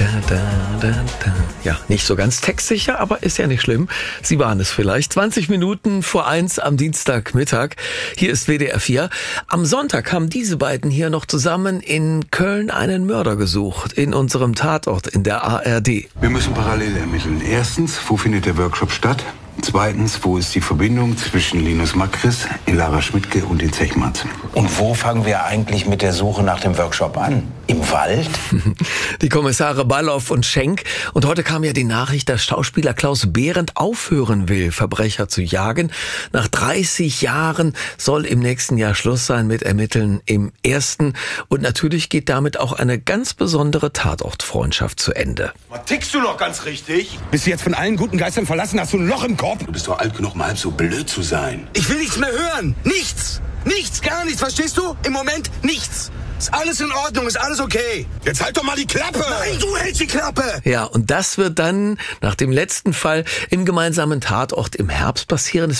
Ja, nicht so ganz textsicher, aber ist ja nicht schlimm. Sie waren es vielleicht. 20 Minuten vor 1 am Dienstagmittag. Hier ist WDR 4. Am Sonntag haben diese beiden hier noch zusammen in Köln einen Mörder gesucht. In unserem Tatort in der ARD. Wir müssen parallel ermitteln. Erstens, wo findet der Workshop statt? Zweitens, wo ist die Verbindung zwischen Linus Makris, Lara Schmidtke und den Zechmanns? Und wo fangen wir eigentlich mit der Suche nach dem Workshop an? Im Wald? Die Kommissare Balloff und Schenk. Und heute kam ja die Nachricht, dass Schauspieler Klaus Behrendt aufhören will, Verbrecher zu jagen. Nach 30 Jahren soll im nächsten Jahr Schluss sein mit Ermitteln im Ersten. Und natürlich geht damit auch eine ganz besondere Tatortfreundschaft zu Ende. Was tickst du noch ganz richtig? Bist du jetzt von allen guten Geistern verlassen? Hast du ein Loch im Kopf? Du bist doch alt genug, mal halb so blöd zu sein. Ich will nichts mehr hören. Nichts. Nichts, gar nichts. Verstehst du? Im Moment nichts. Ist alles in Ordnung, ist alles okay. Jetzt halt doch mal die Klappe. Nein, du hältst die Klappe. Ja, und das wird dann nach dem letzten Fall im gemeinsamen Tatort im Herbst passieren.